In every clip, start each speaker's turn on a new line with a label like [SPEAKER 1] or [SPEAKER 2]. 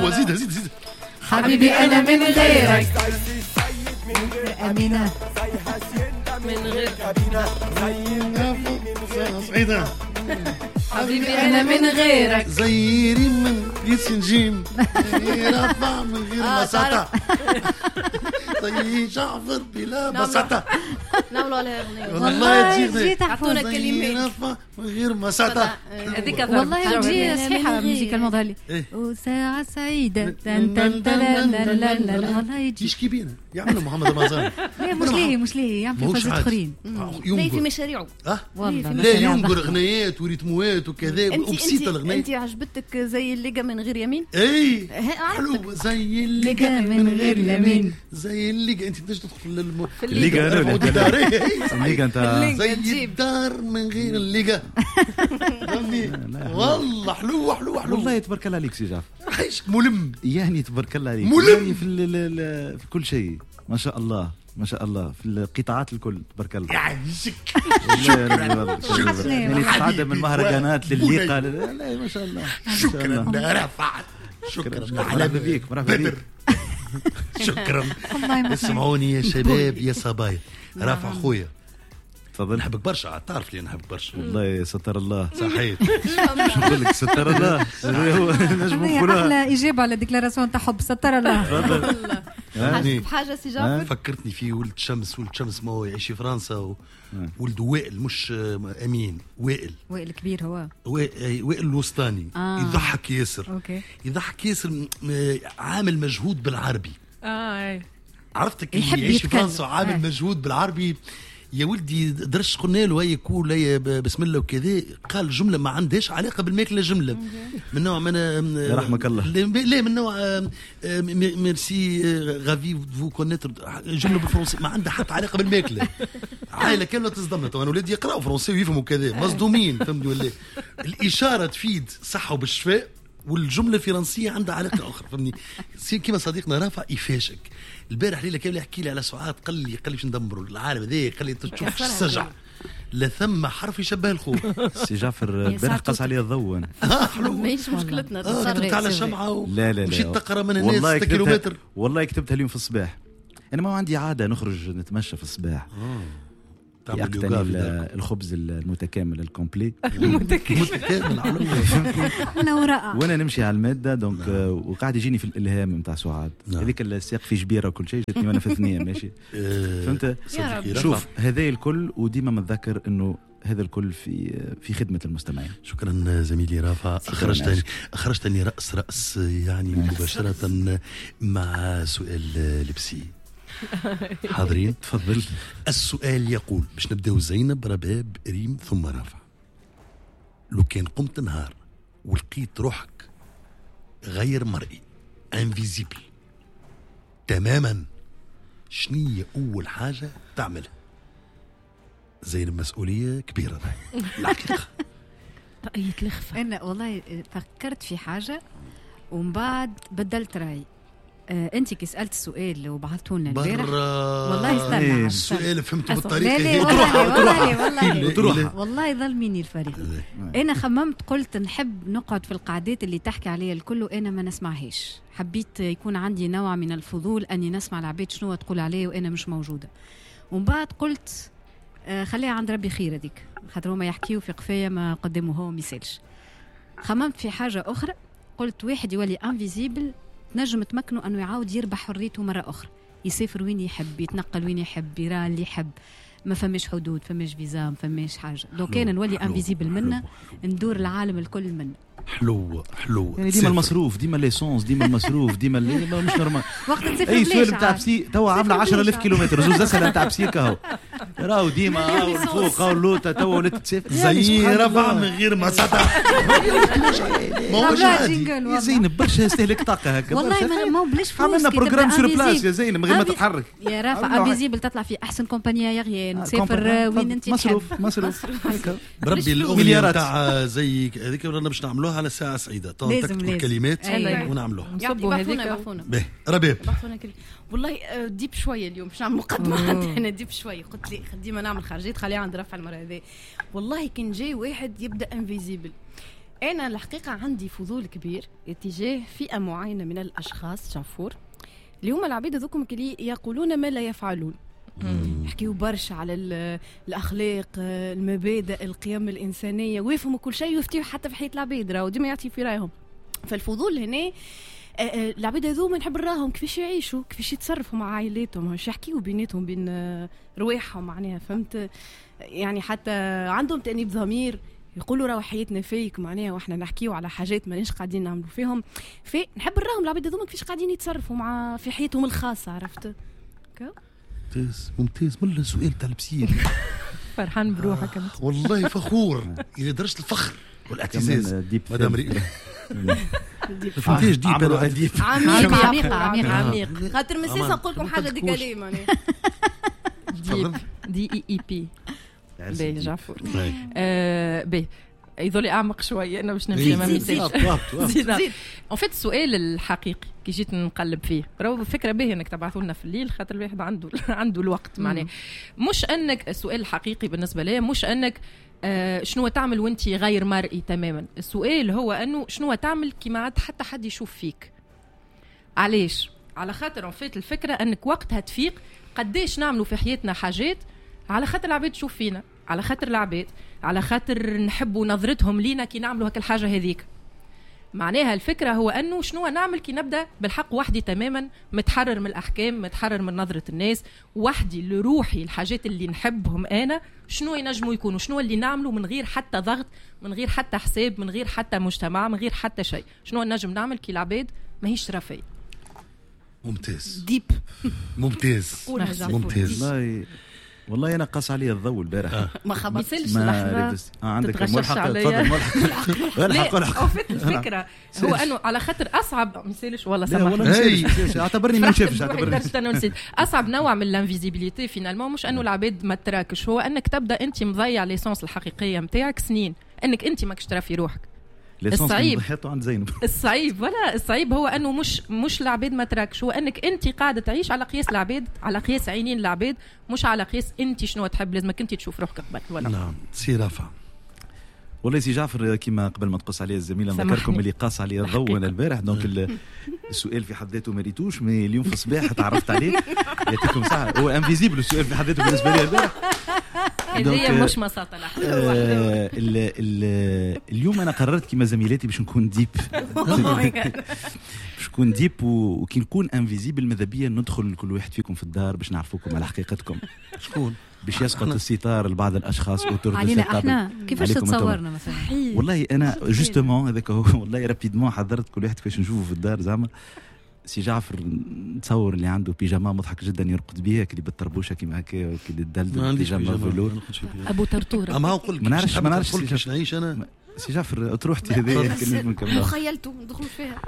[SPEAKER 1] حلوة. زيد
[SPEAKER 2] حبيبي أنا من غيرك أمينة
[SPEAKER 3] من غير
[SPEAKER 1] سعيدة
[SPEAKER 2] حبيبي أنا من غيرك
[SPEAKER 1] زيري من يسنجيم رفع من غير مساطة طيب جعفر بلا مساطة
[SPEAKER 3] نعملوا عليها أغنية
[SPEAKER 2] والله جيت
[SPEAKER 3] أعطونا كلمات
[SPEAKER 1] رفع من غير مساطة
[SPEAKER 3] هذيك
[SPEAKER 2] والله جي صحيحة ميوزيكا الموضوع وساعة سعيدة تن تن تن لا والله يجي
[SPEAKER 1] يشكي بينا يعملوا محمد رمضان.
[SPEAKER 2] لا مش ليه يعمل في فازات اخرين
[SPEAKER 3] لا في مشاريعه
[SPEAKER 2] والله
[SPEAKER 1] لا ينقر اغنيات وريتموات وكذا وبسيطة الاغنية.
[SPEAKER 3] انت عجبتك زي اللقا من غير يمين؟
[SPEAKER 1] اي حلو زي اللقا من غير يمين زي اللقا. انت بدك تدخل
[SPEAKER 4] في اللقا اللقا انت
[SPEAKER 1] زي الدار من غير اللقا. والله حلو
[SPEAKER 4] والله تبارك الله عليك سي جعفر
[SPEAKER 1] عايشك ملم
[SPEAKER 4] يعني تبارك الله عليك
[SPEAKER 1] ملم
[SPEAKER 4] في كل شيء ما شاء الله في القطاعات الكل تبارك الله
[SPEAKER 1] يعيشك.
[SPEAKER 4] شكرا يعني تعدى من مهرجانات للليقة لا ما شاء الله
[SPEAKER 1] شكرا رفعت شكرا
[SPEAKER 4] مرحبا بيك
[SPEAKER 1] شكرا. اسمعوني يا شباب يا صبايا رافع خويا
[SPEAKER 4] تفضل.
[SPEAKER 1] نحبك برشا تعرف لي نحبك برشا
[SPEAKER 4] والله ستر الله
[SPEAKER 1] صحيح.
[SPEAKER 4] شو نقول لك ستر الله هو نجم نقولها
[SPEAKER 2] احلى اجابه على ديكلاراسيون تاع حب ستر الله.
[SPEAKER 3] حاجه سي جعفر
[SPEAKER 1] فكرتني في ولد شمس ما هو يعيش في فرنسا ولد وائل مش امين وائل
[SPEAKER 2] كبير هو
[SPEAKER 1] وائل الوسطاني يضحك ياسر يضحك ياسر عامل مجهود بالعربي عرفتك يعيش في فرنسا عامل مجهود بالعربي يا ولدي درش قلنا له هي كول هي بسم الله وكذا قال جمله ما عندهاش علاقه بالماكله جمله من نوع من
[SPEAKER 4] رحمك الله
[SPEAKER 1] لا من نوع ميرسي غافي فو كونيتر جمله بالفرنسي ما عندها حتى علاقه بالماكله عائله كامله تصدمت وانا ولادي يقراوا فرنسي ويفهموا كذا مصدومين فهمتوا ولا الاشاره تفيد صحه وبالشفاء والجمله الفرنسيه عندها علاقه اخرى فهمني كيما صديقنا رافع يفاشك البارح ليله كامله يحكي لي على سعاد قال لي باش ندمروا العالم هذا قال لي تشوف السجع لا ثم حرف يشبه الخوف.
[SPEAKER 4] سي جعفر البارح قص عليه الضوء
[SPEAKER 3] ماهيش مشكلتنا
[SPEAKER 1] كتبت على الشمعه
[SPEAKER 4] لا
[SPEAKER 1] مشيت تقرا من الناس 6 كيلومتر
[SPEAKER 4] والله كتبتها اليوم في الصباح. انا ما عندي عاده نخرج نتمشى في الصباح يقتني الخبز المتكامل الكومبلي
[SPEAKER 1] متكامل
[SPEAKER 4] وانا نمشي على الماده دونك وقاعد يجيني في الالهام نتاع سعاد هذيك السياق في جبيره وكل شيء جاتني وانا في الثنيه ماشي فهمت. شوف هذا الكل وديما متذكر انه هذا الكل في خدمه المستمعين.
[SPEAKER 1] شكرا زميلي رافع اخرجتني راس يعني مباشره مع سؤال لبسي. حاضرين
[SPEAKER 4] تفضل.
[SPEAKER 1] السؤال يقول باش نبداو زينب رباب ريم ثم رافع. لو كان قمت نهار ولقيت روحك غير مرئي انفيزيبل تماما شنية اول حاجه تعملها؟ زينب مسؤوليه كبيره الحقيقه.
[SPEAKER 3] رأيت لخفه
[SPEAKER 2] انا والله فكرت في حاجه ومن بعد بدلت رايي. انت كي سالت السؤال وبعثتوا لنا البارح والله استنى
[SPEAKER 1] السؤال فهمته بالطريقه
[SPEAKER 2] هي والله ظل مني الفريق. انا خممت قلت نحب نقعد في القعدات اللي تحكي عليها الكل وانا ما نسمعهاش. حبيت يكون عندي نوع من الفضول اني نسمع العباد شنو تقول عليه وانا مش موجوده. ومن بعد قلت خليها عند ربي خير هذيك خاطر هما يحكيوا في قفايا ما قدموا هو ما يسالش. خممت في حاجه اخرى قلت واحد يولي انفيزيبل نجم تمكنه أنه يعاود يربح حريته مرة أخرى يسافر وين يحب يتنقل وين يحب يرى اللي يحب ما فماش حدود فماش فيزا ما فماش حاجة. لو كان نولي انفيزيبل منا ندور العالم الكل منا.
[SPEAKER 1] حلو
[SPEAKER 4] يعني ديما المصروف ديما ليسونس ديما المصروف ديما مش نورمال.
[SPEAKER 2] وقت تسافر
[SPEAKER 4] اي سؤال نتاع بسي توا عامله 10,000 كيلومتر زوز اسئله نتاع بسي كهو راهو ديما الفوق او اللوطه توا ولات تسافر
[SPEAKER 1] زي رفع من غير ما سطع
[SPEAKER 4] يا زينب برشا يستهلك طاقه هكا
[SPEAKER 2] والله ما بلاش فلوس.
[SPEAKER 4] عملنا بروجرام سور بلاس يا زينب من غير ما تتحرك
[SPEAKER 2] يا رافع انفيزيبل تطلع في احسن كومبانيا يا غيان تسافر وين انت
[SPEAKER 4] مصروف
[SPEAKER 1] بربي الاغنيه نتاع زي هذيك رانا باش نعملوها على ساعه سعيده تكتب الكلمات ونعملوها
[SPEAKER 3] يعطونا
[SPEAKER 1] رباب
[SPEAKER 3] والله ديب شويه اليوم باش نعمل مقدمه انا ديب شويه قلت لي ديما نعمل خارجيات خليها عند رفع المره هذه. والله كان جاي واحد يبدا انفيزيبل انا الحقيقه عندي فضول كبير اتجاه فئه معينه من الاشخاص جعفور اللي هما العبيد ذوكم اللي يقولون ما لا يفعلون. يحكيوا برشا على الاخلاق، المبادئ، القيم الانسانيه، ويفهموا كل شيء ويفتيوا حتى في حياه العبيد، راهو ديما يعطي في رايهم. فالفضول هنا العبيد هذوما نحب نراهم كيفاش يعيشوا، كيفاش يتصرفوا مع عائلاتهم، واش يحكيوا بيناتهم بين رواحهم معناها، فهمت؟ يعني حتى عندهم تأنيب ضمير، يقولوا راهو حياتنا فيك معناها، واحنا نحكيوا على حاجات ماناش قاعدين نعملوا فيهم. نحب نراهم العبيد هذوما كيفاش قاعدين يتصرفوا مع في حياتهم الخاصه، عرفت؟
[SPEAKER 1] ممتاز من السؤال تاع البسيل.
[SPEAKER 5] فرحان بروحك انت
[SPEAKER 1] والله فخور الى درجه الفخر والاعتزاز. مدام ريم فهمتيش ديب انا ديب
[SPEAKER 3] عميق خاطر مسيسه نقول لكم حاجه دي كلام معناها
[SPEAKER 5] دي اي بي باهي جعفر باهي يظل اعمق شويه. انا باش نمشي ما زيد ان فيت السؤال الحقيقي كي جيت نقلب فيه راهو فكره باهيه انك تبعثوا لنا في الليل خاطر الواحد عنده الوقت معناه. مش انك السؤال الحقيقي بالنسبه لي مش انك شنو تعمل وانت غير مرئي تماما. السؤال هو انه شنو تعمل كي ما عاد حتى حد يشوف فيك. علاش؟ على خاطر ان فيت الفكره انك وقتها تفيق قديش نعملوا في حياتنا حاجات على خاطر العباد تشوف فينا، على خاطر العباد، على خاطر نحبوا نظرتهم لينا كي نعملوا هك الحاجه هذيك. معناها الفكره هو انه شنو نعمل كي نبدا بالحق وحدي تماما، متحرر من الاحكام، متحرر من نظره الناس، وحدي لروحي الحاجات اللي نحبهم انا شنو ينجموا يكونوا، شنو اللي نعمله من غير حتى ضغط، من غير حتى حساب، من غير حتى مجتمع، من غير حتى شيء. شنو نجم نعمل كي العباد ماهيش رفاهيه.
[SPEAKER 1] ممتاز
[SPEAKER 3] ديب
[SPEAKER 1] ممتاز ممتاز.
[SPEAKER 4] والله انا قاس علي الضوء البارح
[SPEAKER 3] ما خبصلش
[SPEAKER 4] لحظه عندك ملحق. تفضل ملحق.
[SPEAKER 5] الفكره هو انه على خاطر اصعب مثالش والله
[SPEAKER 4] سامحني اعتبرني ما نشافش
[SPEAKER 5] اصعب نوع من الانفيزيبيليتي فينالمون مش انه العباد ما تراكش، هو انك تبدا انت مضيع ليسونس الحقيقيه نتاعك سنين، انك انت ماكش ترى في روحك. الصعيب ولا الصعيب هو انه مش العباد ما تراكش، هو انك انت قاعده تعيش على قياس العباد، على قياس عينين العباد، مش على قياس انت شنو تحب. لازمك انت تشوف روحك قبل ولا
[SPEAKER 1] نعم. سي رافع
[SPEAKER 4] والله سي جعفر كيما قبل ما تقص عليه الزميله نذكركم اللي قاس عليه الضوء انا البارح. دونك السؤال في حد ذاته ما ريتوش، مي اليوم في الصباح تعرفت عليه. يعطيكم صحه. هو انفيزيبل السؤال في حد ذاته بالنسبه لي البارح.
[SPEAKER 5] هذه مش مساطه
[SPEAKER 4] اليوم انا قررت كيما زميلاتي باش نكون ديب باش نكون ديب وكي نكون انفيزيبل ماذا بيا ندخل كل واحد فيكم في الدار باش نعرفوكم على حقيقتكم. شكون باش يسقط الستار لبعض الاشخاص
[SPEAKER 2] علينا احنا كيفاش تصورنا مثلا؟
[SPEAKER 4] والله انا جوستومون هذاك هو والله رابيدمون حضرت كل واحد كيفاش نشوفه في الدار. زعما سي جعفر نتصور اللي عنده بيجاما مضحك جدا يرقد بها كلي بالطربوشه كيما هكا كلي الدلدل بيجاما فلور
[SPEAKER 2] ابو طرطوره.
[SPEAKER 1] ما نقول
[SPEAKER 4] ما نعرفش
[SPEAKER 1] كيفاش نعيش انا.
[SPEAKER 4] سي جعفر تروحتي هذه
[SPEAKER 3] مخيلته ندخلوا فيها.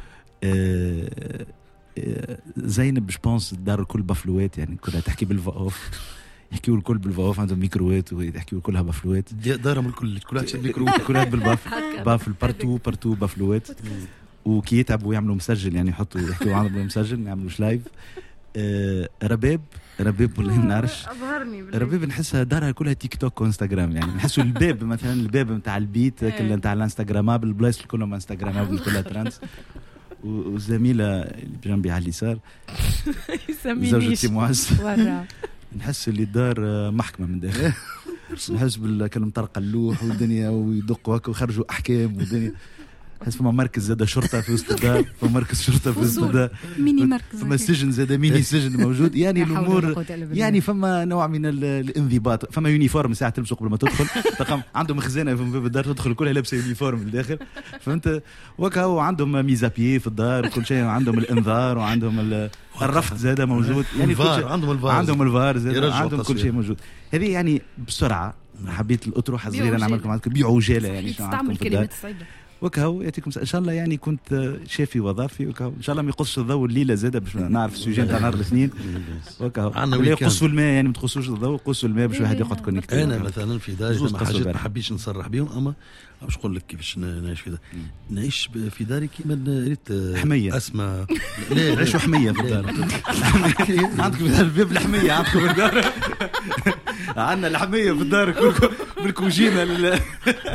[SPEAKER 4] زينب بجبونس الدار الكل بافلوات، يعني كلها تحكي بالفاوف، يحكيوا الكل بالفاوف، عندهم ميكروات ويحكيوا كلها بافلوات.
[SPEAKER 1] دارهم الكل كلها تشد ميكرو
[SPEAKER 4] كلها بافل بارتو بافلوات. وكي يتعبوا يعملوا مسجل، يعني يحطوا يحكوا عن مسجل ما يعملوش لايف. رباب والله ما نعرفش. رباب نحسها دارها كلها تيك توك وانستغرام، يعني نحسوا الباب مثلا الباب نتاع البيت كلها نتاع الانستغرامابل، البلايص كلهم انستغرامابل كلها ترانس. والزميله اللي بجنبي على اليسار زوجتي معز نحس اللي دار محكمه من داخل. نحس بالكلام طرق اللوح والدنيا ويدقوا هكا وخرجوا احكام والدنيا. حس فما مركز زاد شرطه في وسط الدار، فما مركز شرطه في وسط الدار،
[SPEAKER 2] ميني مركز،
[SPEAKER 4] فما سجن زاد ميني سجن موجود. يعني الامور يعني فما نوع من الانضباط. فما يونيفورم ساعه تلبسه قبل ما تدخل. تقام عندهم خزانه في باب الدار تدخل كلها لابسه يونيفورم للداخل، فهمت؟ وكاو عندهم ميزابيي في الدار كل شيء، عندهم الانذار وعندهم الرفض زاد موجود. يعني عندهم الفار زاد، عندهم كل شيء موجود. هذه يعني بسرعه حبيت الاطروحه صغيره نعملكم معكم بعجاله، يعني شنو عندكم في الدار وكهو. يعطيكم ان شاء الله. يعني كنت شافي وظافي وكهو ان شاء الله ما يقصش الضوء الليله زاده باش نعرف السوجين تاع نهار الاثنين وكهو. يقصوا الماء، يعني ما تقصوش الضوء، قصوا الماء باش واحد يقعد كونيكت.
[SPEAKER 1] انا مثلا في داري حاجات ما حبيتش نصرح بهم، اما باش نقول لك كيفاش نعيش في داري. نعيش في داري كيما ريت
[SPEAKER 4] حميه
[SPEAKER 1] اسماء.
[SPEAKER 4] لا نعيشوا حميه في الدار. عندكم الباب الحميه عندكم في الدار. عندنا الحميه في الدار بالكوجينه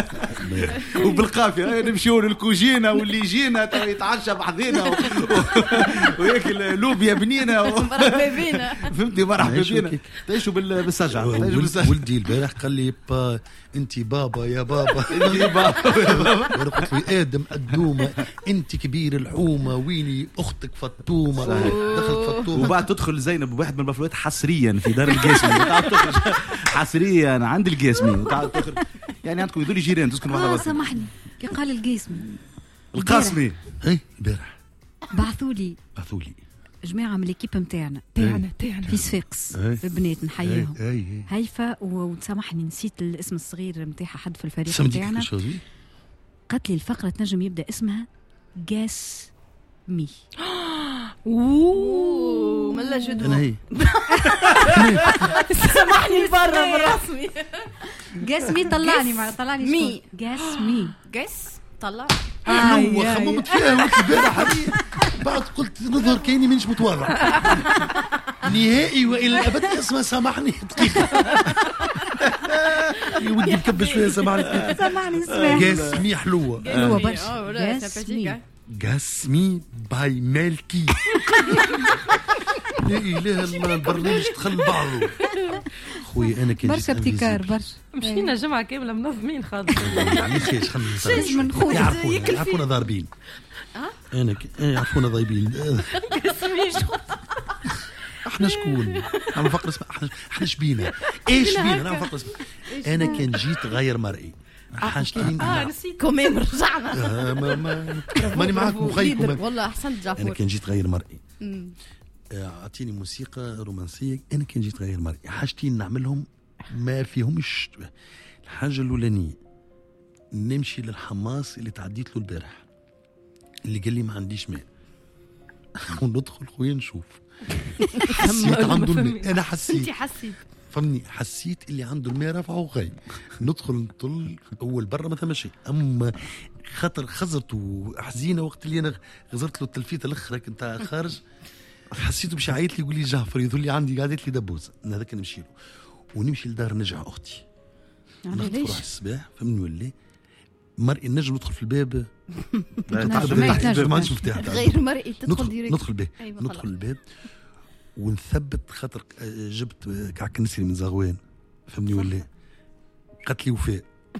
[SPEAKER 4] وبالقافيه نمشيو للكوجينه واللي يجينا يتعشى بحذينا وياكل لوبيا بنينه
[SPEAKER 3] مرحبا بينا
[SPEAKER 4] فهمتي مرحبا بينا تعيشوا بالسجع.
[SPEAKER 1] ولدي البارح قال لي انت بابا يا بابا انت بابا قلت له ادم الدومه انت كبير الحومه ويني اختك فطومه دخلت فطومه
[SPEAKER 4] وبعد تدخل زينب بواحد من البافلوات حصريا في دار القاسمي حصريا عند القاسمي يعني عندكم يدولي جيران تسكن واحده
[SPEAKER 2] سامحني كي قال
[SPEAKER 4] القاسمي
[SPEAKER 1] اي البارح
[SPEAKER 2] بعثوا لي جماعه من ليكيب نتاعنا في صفاقس البنات نحييهم هيفا وتسامحني نسيت الاسم الصغير نتاعها حد في الفريق نتاعنا قالت لي الفقره تنجم يبدا اسمها جاس مي
[SPEAKER 3] ملا جدوى
[SPEAKER 1] انا هي
[SPEAKER 3] سامحني برا بالرسمي
[SPEAKER 2] جاس مي طلعني
[SPEAKER 3] مي
[SPEAKER 2] جاس
[SPEAKER 3] طلع
[SPEAKER 1] حلوه خممت فيها وقت البارح بعد قلت نظهر كاني منش متواضع نهائي والى الابد اسمها سامحني دقيقه ودي نكبش فيها سامحني اسمها جاسمي حلوه
[SPEAKER 2] برشا
[SPEAKER 1] جاسمي باي مالكي لا اله الا البرنامج دخل بعضه خويا انا كنت
[SPEAKER 2] برشا ابتكار برشا
[SPEAKER 5] مشينا جمعه كامله منظمين خاطر
[SPEAKER 1] يعني خيش خلينا يعرفونا ضاربين انا يعرفونا ضايبين احنا شكون نعمل فقره اسمها احنا شبينا ايش بينا نعمل فقره اسمها انا كان جيت غير مرئي حاجتين
[SPEAKER 3] نسيت كوميم رجعنا
[SPEAKER 1] ماني معاكم مخيكم
[SPEAKER 3] والله احسنت جعفر.
[SPEAKER 1] انا كان جيت غير مرئي اعطيني موسيقى رومانسيه انا كان جيت غير مرئي حاجتين نعملهم ما فيهمش. الحاجه الاولانيه نمشي للحماس اللي تعديت له البارح اللي قال لي ما عنديش ماء وندخل خويا نشوف حسيت عنده الماء انا حسيت فهمني حسيت اللي عنده الماء رفعه وغيب ندخل نطل اول برا ما ثم شيء اما خاطر خزرت وحزينه وقت اللي انا غزرت له التلفيته الاخرى كنت خارج حسيته باش يعيط لي يقول لي جعفر يذل لي عندي قعدت لي دبوزه هذاك نمشي له ونمشي لدار نجع اختي نخطف روح الصباح فهمني ولا مرئي نجم ندخل في الباب ما عنديش مفتاح
[SPEAKER 3] غير مرئي تدخل ديريكت
[SPEAKER 1] ندخل الباب ونثبت خاطر جبت كعك نسري من زغوان فهمني ولا قالت لي وفاء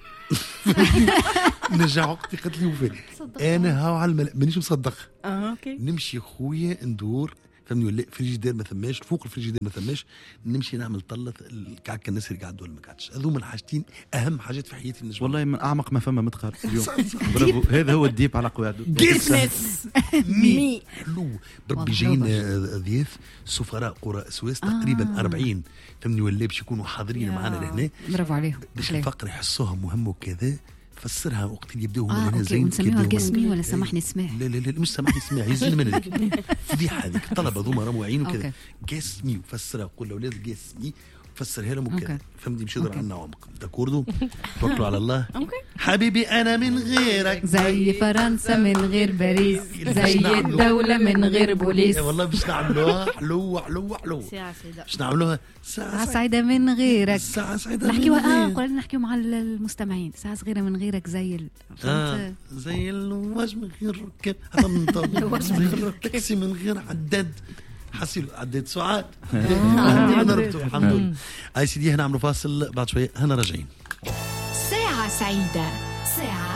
[SPEAKER 1] نرجع وقتي قالت لي وفاء انا هاو على الملأ مانيش مصدق
[SPEAKER 3] اوكي
[SPEAKER 1] نمشي خويا ندور فهمني ولا فريجيدير ما ثماش فوق الفريجيدير ما ثماش نمشي نعمل طلة الكعكه النسري قاعد ولا ما قعدش هذوما الحاجتين اهم حاجات في حياتي نجم
[SPEAKER 4] والله من اعمق ما فما متقار اليوم برافو هذا هو الديب على قواعده
[SPEAKER 3] جسمس مي
[SPEAKER 1] حلو بربي جايين ضياف سفراء قراء سويس تقريبا 40 فهمني ولا باش يكونوا حاضرين معنا لهنا
[SPEAKER 2] برافو عليهم
[SPEAKER 1] باش الفقره يحسوها مهم وكذا فسرها وقت اللي يبداو
[SPEAKER 2] هنا زين نسميوها قسمي ولا سامحني اسمع
[SPEAKER 1] لا مش سامحني اسمع يزن من هذيك فضيحه هذيك الطلبه ذوما راهم واعيين وكذا قسمي وفسرها قول لاولاد قسمي فسرها لهم وكذا فهمتي مش يقدر عنا عمق داكوردو توكلوا على الله حبيبي انا من غيرك
[SPEAKER 2] زي فرنسا من غير باريس زي الدوله من غير بوليس
[SPEAKER 1] والله باش نعملوها حلوه باش نعملوها
[SPEAKER 2] ساعه سعيده من غيرك
[SPEAKER 1] ساعه سعيده
[SPEAKER 2] نحكيوا قلنا نحكيوا مع المستمعين ساعه صغيره من غيرك زي
[SPEAKER 1] زي الواج من غير ركاب هذا من طول تاكسي من غير عداد حسيلو عديت ساعات نربطوا الحمد لله. اي سي دي هنعملوا فاصل بعد شويه هنا راجعين.
[SPEAKER 6] ساعة سعيدة ساعة